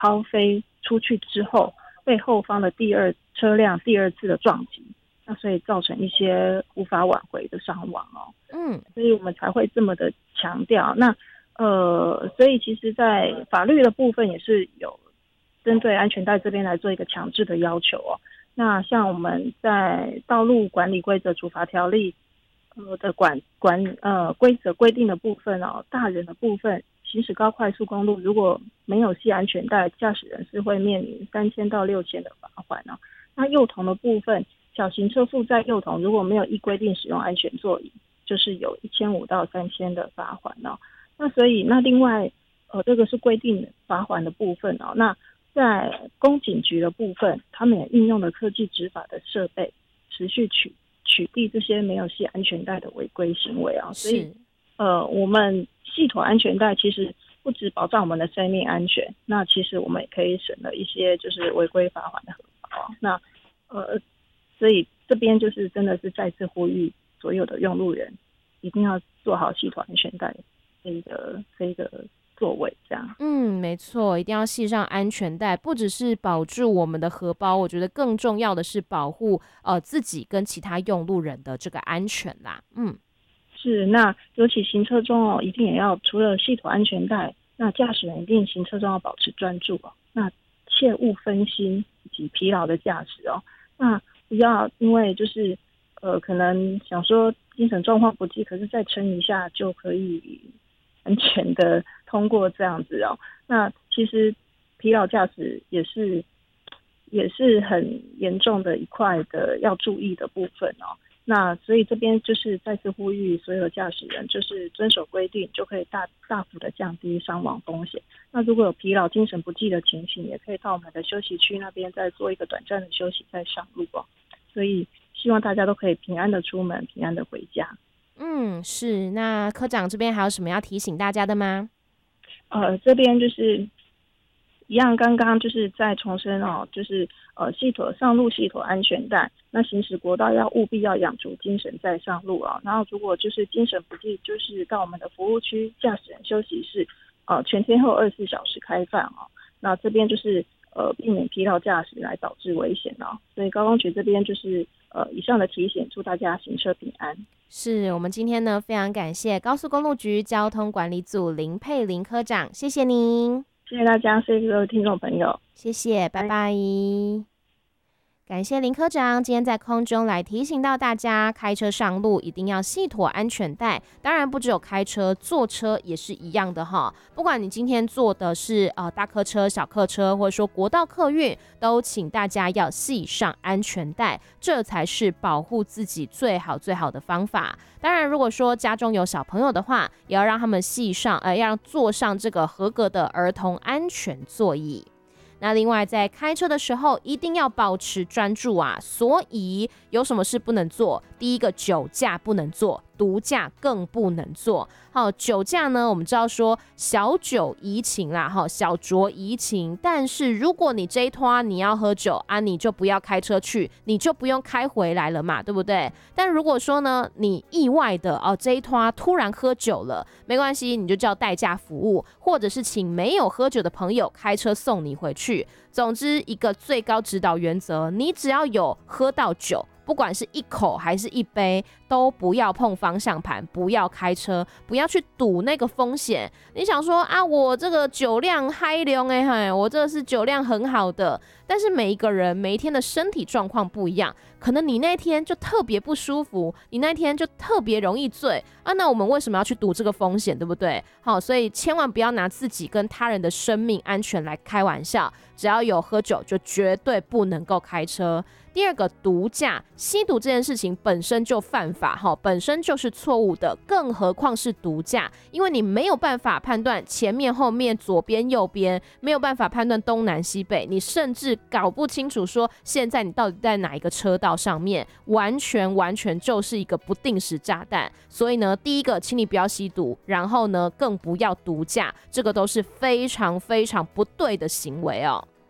抛飞出去之后，被后方的车辆第二次的撞击，那所以造成一些无法挽回的伤亡哦。所以我们才会这么的强调。那所以其实在法律的部分也是有针对安全带这边来做一个强制的要求哦。那像我们在道路管理规则处罚条例的规则规定的部分哦，大人的部分行驶高快速公路如果没有系安全带，驾驶人是会面临3000到6000的罚款哦。那幼童的部分，小型车负载幼童如果没有依规定使用安全座椅，就是有1500到3000的罚款哦。那所以那另外这个是规定罚款的部分哦。那在公警局的部分，他们也运用了科技执法的设备，持续取缔这些没有系安全带的违规行为啊。所以我们系妥安全带其实不只保障我们的生命安全，那其实我们也可以省了一些就是违规罚款的荷包啊。那所以这边就是真的是再次呼吁所有的用路人一定要做好系妥安全带这一个座位这样。 没错，一定要系上安全带，不只是保住我们的荷包，我觉得更重要的是保护自己跟其他用路人的这个安全啦。 是，那尤其行车中一定也要除了系妥安全带，那驾驶人一定行车中要保持专注那切勿分心以及疲劳的驾驶那不要因为就是可能想说精神状况不济，可是再撑一下就可以安全的通过这样子那其实疲劳驾驶也是很严重的一块的要注意的部分那所以这边就是再次呼吁所有的驾驶人，就是遵守规定，就可以大幅的降低伤亡风险。那如果有疲劳、精神不济的情形，也可以到我们的休息区那边再做一个短暂的休息，再上路所以希望大家都可以平安的出门，平安的回家。 是。那科长这边还有什么要提醒大家的吗？ 这边就是一样，刚刚就是再重申就是上路系妥安全带，那行驶国道务必要养足精神再上路然后如果就是精神不济，就是到我们的服务区驾驶人休息室全天候24小时开放那这边就是避免疲劳驾驶来导致危险所以高公局这边就是以上的提醒，祝大家行车平安。 是，我们今天呢非常感谢高速公路局交通管理组林佩玲科长，谢谢您。 谢谢大家，谢谢各位听众朋友， 谢谢，拜拜。感谢林科长今天在空中来提醒到大家，开车上路一定要系妥安全带。当然不只有开车，坐车也是一样的哈。不管你今天坐的是大客车、小客车，或者说国道客运，都请大家要系上安全带，这才是保护自己最好的方法。当然，如果说家中有小朋友的话，也要让他们系上，要坐上这个合格的儿童安全座椅。那另外在开车的时候一定要保持专注所以有什么事不能做？第一个，酒驾不能做，毒驾更不能做。酒驾呢，我们知道说小酒怡情啦，小酌怡情，但是如果你这一拖你要喝酒你就不要开车去，你就不用开回来了嘛，对不对？但如果说呢，你意外的这一拖突然喝酒了，没关系，你就叫代驾服务，或者是请没有喝酒的朋友开车送你回去。总之，一个最高指导原则，你只要有喝到酒，不管是一口还是一杯，都不要碰方向盘，不要开车，不要去赌那个风险。你想说我这个酒量嗨亮我这个是酒量很好的，但是每一个人每一天的身体状况不一样，可能你那天就特别不舒服，你那天就特别容易醉那我们为什么要去赌这个风险，对不对？所以千万不要拿自己跟他人的生命安全来开玩笑，只要有喝酒就绝对不能够开车。第二个，毒驾，吸毒这件事情本身就犯法本身就是错误的，更何况是毒驾，因为你没有办法判断前面后面左边右边，没有办法判断东南西北，你甚至搞不清楚说现在你到底在哪一个车道上面，完全就是一个不定时炸弹。所以呢，第一个，请你不要吸毒，然后呢更不要毒驾，这个都是非常不对的行为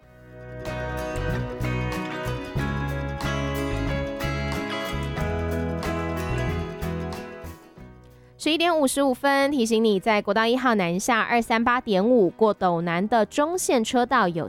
11点55分，提醒你在国道1号南下238.5过斗南的中线车道有